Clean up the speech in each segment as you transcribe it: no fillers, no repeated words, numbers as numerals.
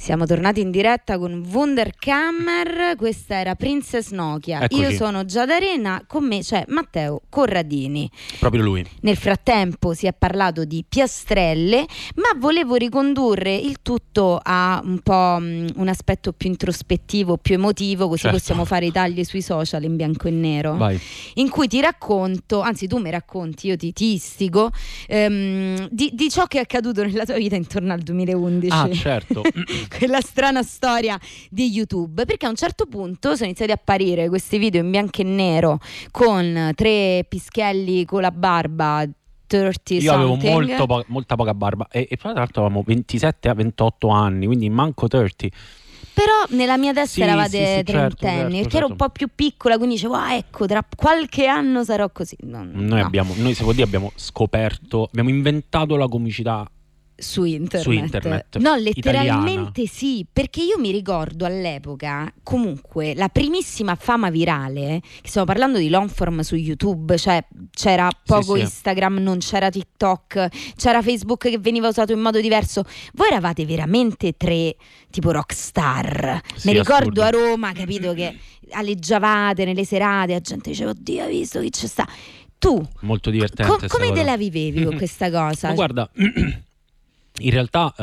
Siamo tornati in diretta con Wunderkammer, questa era Princess Nokia. Eccoci. Io sono Giada Arena, con me c'è Matteo Corradini. Proprio lui. Nel frattempo si è parlato di piastrelle, ma volevo ricondurre il tutto a un po' un aspetto più introspettivo, più emotivo, così certo. possiamo fare i tagli sui social in bianco e nero. Vai. In cui ti racconto, anzi tu mi racconti, io ti istigo, di ciò che è accaduto nella tua vita intorno al 2011. Ah, certo. Quella strana storia di YouTube, perché a un certo punto sono iniziati a apparire questi video in bianco e nero con 3 pischelli con la barba, 30 Io avevo something. molta poca barba e tra l'altro avevamo 27 a 28 anni, quindi manco 30. Però nella mia testa Sì, eravate sì, trentenni, certo, perché ero un po' più piccola, quindi dicevo, ecco, tra qualche anno sarò così. Noi se vuol dire abbiamo scoperto, abbiamo inventato la comicità su internet. no, letteralmente italiana. Sì, perché io mi ricordo all'epoca comunque la primissima fama virale, che stiamo parlando di long form su YouTube, cioè c'era poco Instagram, non c'era TikTok, c'era Facebook che veniva usato in modo diverso. Voi eravate veramente 3 tipo rockstar. Mi ricordo assurdo. a Roma, capito, che aleggiavate nelle serate, la gente diceva oddio, hai visto chi c'è sta. Tu molto divertente. Come te la vivevi con questa cosa? Ma guarda, in realtà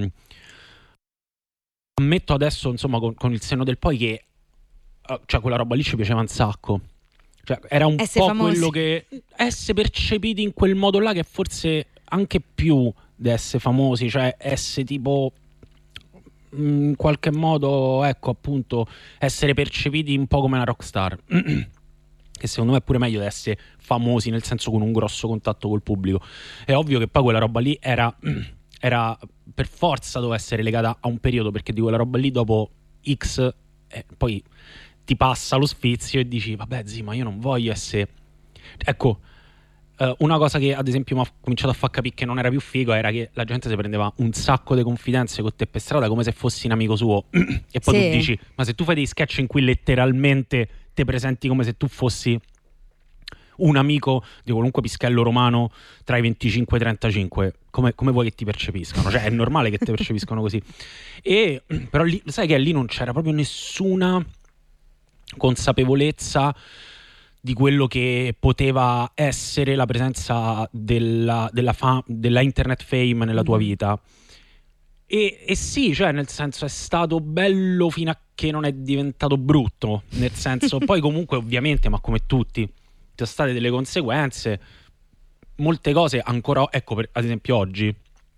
ammetto adesso, insomma, con il senno del poi che cioè quella roba lì ci piaceva un sacco. Cioè era un po' famosi. quello che essere percepiti in quel modo là, che forse anche più di essere famosi, cioè essere tipo in qualche modo, ecco, appunto, essere percepiti un po' come una rockstar. Che secondo me è pure meglio di essere famosi, nel senso con un grosso contatto col pubblico. È ovvio che poi quella roba lì era per forza doveva essere legata a un periodo, perché di quella roba lì dopo X poi ti passa lo sfizio e dici vabbè zii, ma io non voglio essere, ecco, una cosa che ad esempio mi ha cominciato a far capire che non era più figo era che la gente si prendeva un sacco di confidenze con te per strada come se fossi un amico suo e poi tu dici ma se tu fai dei sketch in cui letteralmente te presenti come se tu fossi un amico di qualunque pischello romano tra i 25 e i 35, come vuoi che ti percepiscano? Cioè è normale che ti percepiscano così. E però lì, sai che lì non c'era proprio nessuna consapevolezza di quello che poteva essere la presenza della internet fame nella tua vita. E sì, cioè nel senso è stato bello fino a che non è diventato brutto, nel senso poi comunque ovviamente, ma come tutti, ci sono state delle conseguenze, molte cose ancora, ecco, ad esempio oggi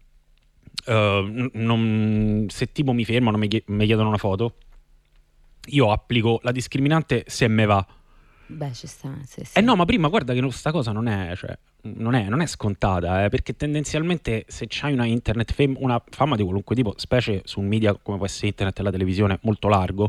se tipo mi fermano, mi chiedono una foto, io applico la discriminante se me va. Beh, ci sta, sì. No, ma prima guarda che questa cosa non è scontata, perché tendenzialmente se c'hai una internet fame, una fama di qualunque tipo, specie su un media come può essere internet e la televisione molto largo,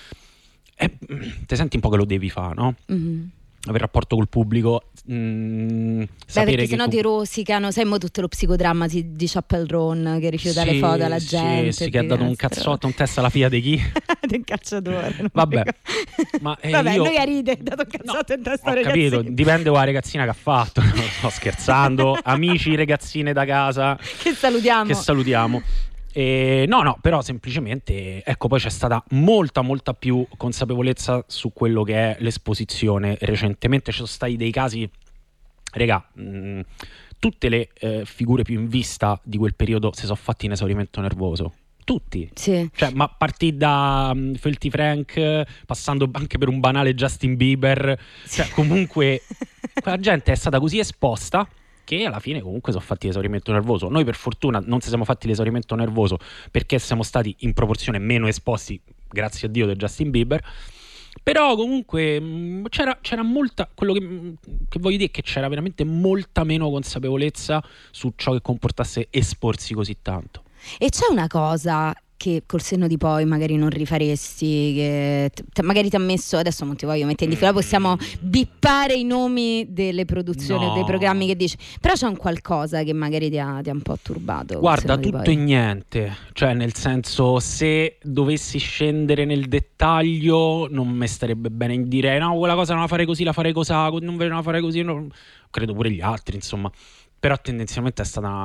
ti senti un po' che lo devi fare, no? Mm-hmm. Avere rapporto col pubblico, perché sennò ti rosicano, sai mo tutto lo psicodramma di Chappelle Roan che rifiuta le foto alla gente. Sì, che ha dato un cazzotto, un test alla figlia di chi? Del calciatore. Vabbè, ma vabbè, io... lui ha ride, ha dato un cazzotto in testa alle ragazzine. Ho capito, dipende dalla ragazzina che ha fatto. Non sto scherzando. Amici, ragazzine da casa che salutiamo. No, però semplicemente ecco, poi c'è stata molta più consapevolezza su quello che è l'esposizione. Recentemente ci sono stati dei casi, regà, tutte le figure più in vista di quel periodo si sono fatti in esaurimento nervoso. Tutti, sì. Cioè, ma partì da Filthy Frank, passando anche per un banale Justin Bieber, cioè comunque quella gente è stata così esposta che alla fine comunque sono fatti l'esaurimento nervoso. Noi per fortuna non ci siamo fatti l'esaurimento nervoso perché siamo stati in proporzione meno esposti, grazie a Dio, del Justin Bieber. Però comunque c'era molta, quello che voglio dire è che c'era veramente molta meno consapevolezza su ciò che comportasse esporsi così tanto. E c'è una cosa che col senno di poi magari non rifaresti, che magari ti ha messo, adesso non ti voglio mettere in difficoltà, possiamo bippare i nomi delle produzioni o dei programmi che dici, però c'è un qualcosa che magari ti ha un po' turbato. Guarda, tutto e niente, cioè nel senso, se dovessi scendere nel dettaglio non mi starebbe bene in dire no, quella cosa non la farei così, la farei così, non la farei così, no. Credo pure gli altri, insomma, però tendenzialmente è stata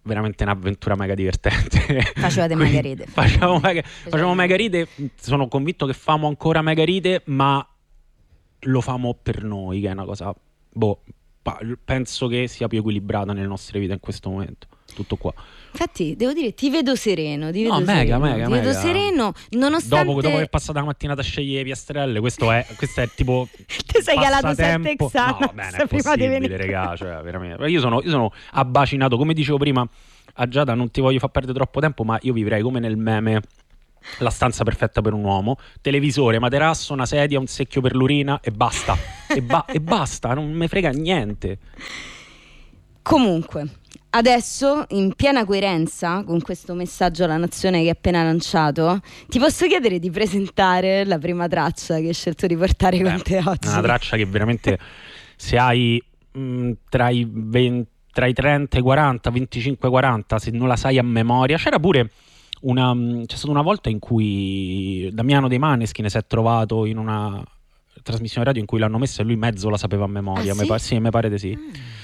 veramente un'avventura mega divertente. Facevate mega ride. Facciamo mega ride. Sono convinto che famo ancora mega ride, ma lo famo per noi, che è una cosa penso che sia più equilibrata nelle nostre vite in questo momento. Tutto qua. Infatti, devo dire, ti vedo sereno. Mega. Vedo sereno, nonostante. Dopo che è passata la mattinata a scegliere le piastrelle, questo è tipo. Ti sei calato 7 Xanax. No, bene, è possibile, regà, cioè, veramente. Io sono abbacinato, come dicevo prima a Giada, non ti voglio far perdere troppo tempo, ma io vivrei come nel meme La stanza perfetta per un uomo, televisore, materasso, una sedia, un secchio per l'urina e basta. e basta, non me frega niente. Comunque, adesso, in piena coerenza con questo messaggio alla nazione che hai appena lanciato, ti posso chiedere di presentare la prima traccia che hai scelto di portare con te oggi? Una traccia che veramente, se hai tra i 30 e i 40, 25 e 40, se non la sai a memoria, c'è stata una volta in cui Damiano dei Maneskin si è trovato in una trasmissione radio in cui l'hanno messa e lui mezzo la sapeva a memoria. Sì? Mi pare di sì.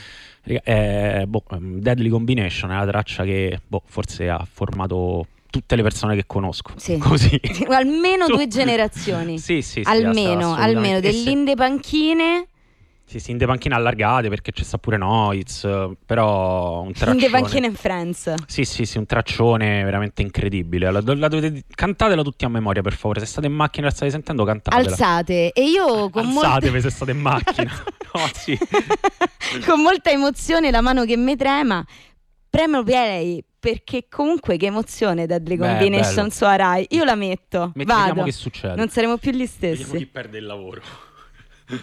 Deadly Combination è la traccia che forse ha formato tutte le persone che conosco. Sì. Così. Almeno 2 generazioni. Sì, almeno dell'Inde Panchine. Sì, Inde Panchine allargate, perché c'è sta pure Noiz, però un traccione. Inde Panchine and Friends. Sì, un traccione veramente incredibile. Cantatela tutti a memoria, per favore. Se state in macchina e la state sentendo, cantatela. Alzate. E io Alzatevi se state in macchina. No, sì. Con molta emozione, la mano che mi trema, premo per lei, perché comunque che emozione Deadly Combination su Rai. Io la metto. Vediamo vado. che succede. Non saremo più gli stessi. Vediamo chi perde il lavoro.